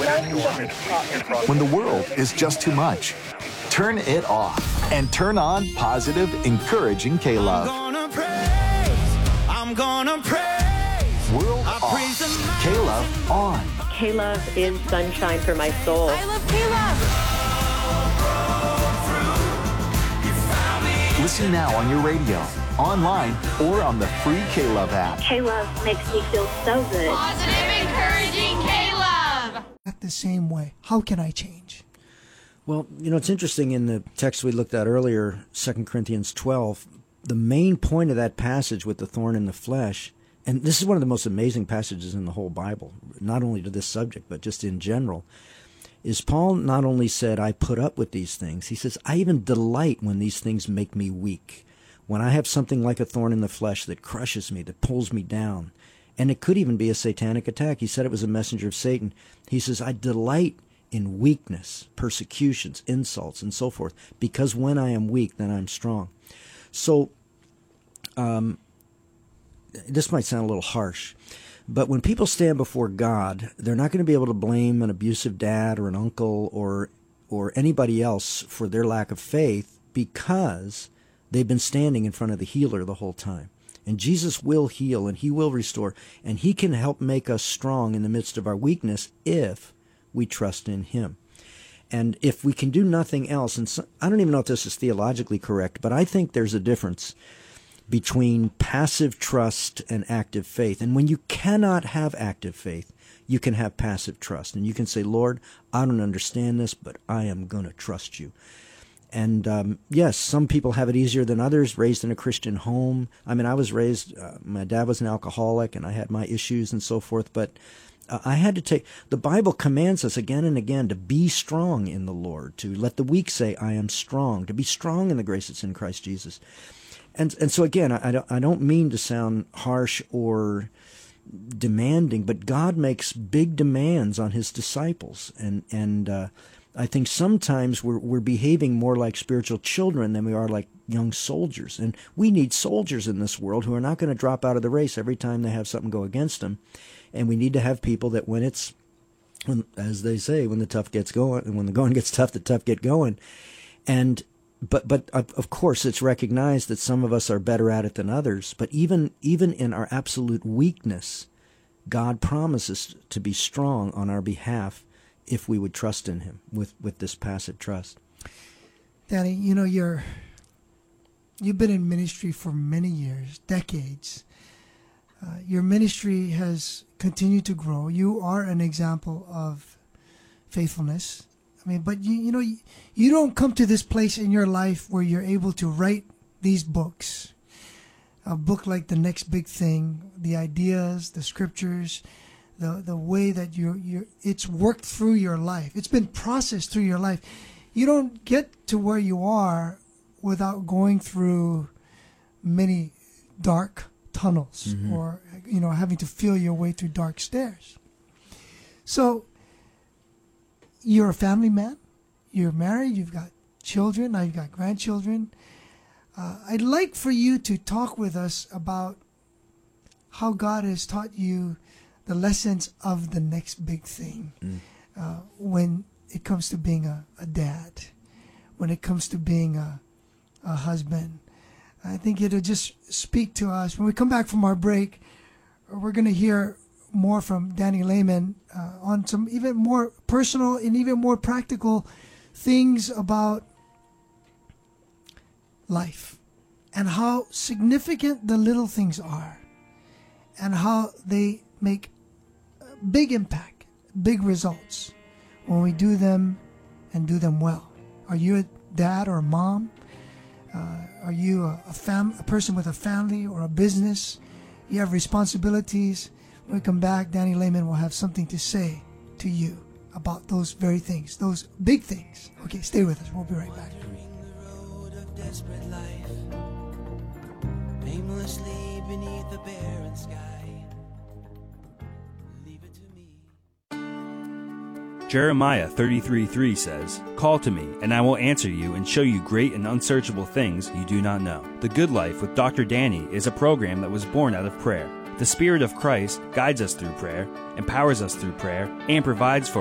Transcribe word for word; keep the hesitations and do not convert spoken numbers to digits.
When the world is just too much, turn it off and turn on positive, encouraging K-Love. I'm gonna praise, I'm gonna praise. World off, K-Love on. K-Love is sunshine for my soul. I love K-Love. Listen now on your radio, online, or on the free K-Love app. K-Love makes me feel so good. Positive, encouraging K-Love. Act the same way. How can I change? Well, you know, it's interesting in the text we looked at earlier, Second Corinthians twelve, the main point of that passage with the thorn in the flesh, and this is one of the most amazing passages in the whole Bible, not only to this subject, but just in general, is Paul not only said, I put up with these things, he says, I even delight when these things make me weak. When I have something like a thorn in the flesh that crushes me, that pulls me down, and it could even be a satanic attack. He said it was a messenger of Satan. He says, I delight in weakness, persecutions, insults, and so forth, because when I am weak, then I'm strong. So, um, this might sound a little harsh, but when people stand before God, they're not going to be able to blame an abusive dad or an uncle or or anybody else for their lack of faith, because they've been standing in front of the healer the whole time. And Jesus will heal, and he will restore, and he can help make us strong in the midst of our weakness if we trust in him. And if we can do nothing else, and so, I don't even know if this is theologically correct, but I think there's a difference between passive trust and active faith. And when you cannot have active faith, you can have passive trust. And you can say, Lord, I don't understand this, but I am going to trust you. And um, yes, some people have it easier than others, raised in a Christian home. I mean, I was raised, uh, my dad was an alcoholic, and I had my issues and so forth, but uh, I had to take, the Bible commands us again and again to be strong in the Lord, to let the weak say, I am strong, to be strong in the grace that's in Christ Jesus. And and so again, I, I, don't, I don't mean to sound harsh or demanding, but God makes big demands on his disciples. And and uh, I think sometimes we're, we're behaving more like spiritual children than we are like young soldiers. And we need soldiers in this world who are not going to drop out of the race every time they have something go against them. And we need to have people that when it's, when, as they say, when the tough gets going, and when the going gets tough, the tough get going. And But but of course, it's recognized that some of us are better at it than others. But even even in our absolute weakness, God promises to be strong on our behalf if we would trust in him with, with this passive trust. Danny, you know, you're, you've been in ministry for many years, decades. Uh, your ministry has continued to grow. You are an example of faithfulness. I mean, but you you know, you, you don't come to this place in your life where you're able to write these books. A book like The Next Big Thing, the ideas, the scriptures, the the way that you you it's worked through your life. It's been processed through your life. You don't get to where you are without going through many dark tunnels, mm-hmm. or you know, having to feel your way through dark stairs. So you're a family man, you're married, you've got children, now you've got grandchildren. Uh, I'd like for you to talk with us about how God has taught you the lessons of the next big thing mm. uh, when it comes to being a, a dad, when it comes to being a, a husband. I think it'll just speak to us. When we come back from our break, we're going to hear more from Danny Lehman uh, on some even more personal and even more practical things about life and how significant the little things are and how they make big impact, big results when we do them and do them well. Are you a dad or a mom? Uh, are you a, a, fam- a person with a family or a business? You have responsibilities. When we come back, Danny Lehman will have something to say to you about those very things, those big things. Okay, stay with us. We'll be right back. Desperate life, aimlessly beneath the barren sky. Leave it to me. Jeremiah thirty-three three says, "Call to me, and I will answer you and show you great and unsearchable things you do not know." The Good Life with Doctor Danny is a program that was born out of prayer. The Spirit of Christ guides us through prayer, empowers us through prayer, and provides for